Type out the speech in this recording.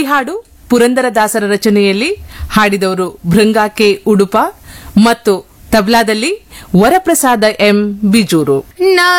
ಹಾಡು ಪುರಂದರದಾಸರ ರಚನೆಯಲ್ಲಿ ಹಾಡಿದವರು ಭೃಂಗಾ ಕೆ ಉಡುಪ ಮತ್ತು ತಬ್ಲಾದಲ್ಲಿ ವರಪ್ರಸಾದ ಎಂ ಬಿಜೂರು.